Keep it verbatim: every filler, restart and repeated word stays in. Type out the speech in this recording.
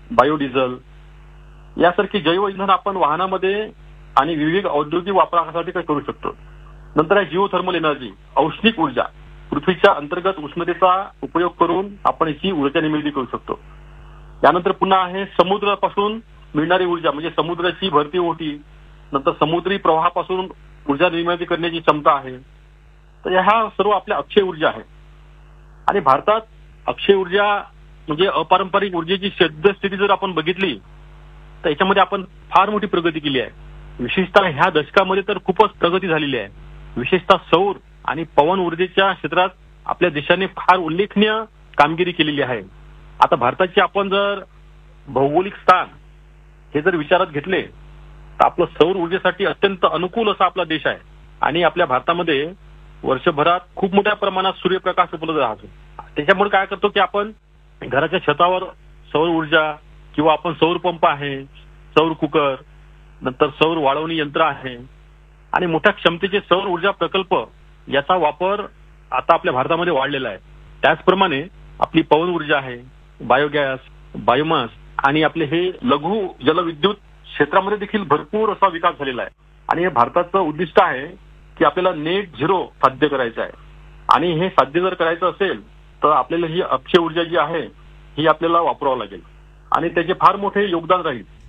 Biodiesel यासारखी जैव इंधन आपण वाहनामध्ये आणि विविध औद्योगिक वापरासाठी करू शकतो. नंतर आहे जिओथर्मल एनर्जी, औष्णिक ऊर्जा. पृथ्वीच्या अंतर्गत उष्णतेचा उपयोग करून आपण ही ऊर्जा निर्मिती करू शकतो. त्यानंतर पुन्हा आहे समुद्रापासून मिळणारी ऊर्जा, म्हणजे समुद्राची भरती ओहोटी, नंतर समुद्री प्रवाहापासून ऊर्जा निर्मिती करण्याची क्षमता आहे. तर ह्या सर्व आपल्या अक्षय ऊर्जा आहे. आणि भारतात अक्षय ऊर्जा म्हणजे अपारंपरिक ऊर्जेची सद्यस्थिती जर आपण बघितली तर याच्यामध्ये आपण फार मोठी प्रगती केली आहे. विशेषतः ह्या दशकामध्ये तर खूपच प्रगती झालेली आहे. विशेषतः सौर आणि पवन ऊर्जेच्या क्षेत्रात आपल्या देशाने फार उल्लेखनीय कामगिरी केलेली आहे. आता भारताचे आपण जर भौगोलिक स्थान हे जर विचारात घेतले तर आपलं सौर ऊर्जेसाठी अत्यंत अनुकूल असा आपला देश आहे. आणि आपल्या भारतामध्ये वर्षभरात खूप मोठ्या प्रमाणात सूर्यप्रकाश उपलब्ध राहतो. त्याच्यामुळे काय करतो की आपण घराच्या छतावर सौर ऊर्जा किंवा आपण सौर पंप आहे, सौर कुकर, नंतर सौर वाळवणी यंत्र आहे आणि मोठ्या क्षमतेचे सौर ऊर्जा प्रकल्प याचा वापर आता आपल्या भारतामध्ये वाढलेला आहे. त्याचप्रमाणे आपली पवन ऊर्जा आहे, बायोगॅस, बायोमास आणि आपले हे लघु जलविद्युत क्षेत्रामध्ये देखील भरपूर असा विकास झालेला आहे. आणि हे भारताचं उद्दिष्ट आहे की आपल्याला नेट झिरो साध्य करायचं आहे. आणि हे साध्य जर करायचं असेल तर आपल्याला ही अक्षय ऊर्जा जी आहे ही आपल्याला वापरावं लागेल आणि त्याचे फार मोठे योगदान राहील.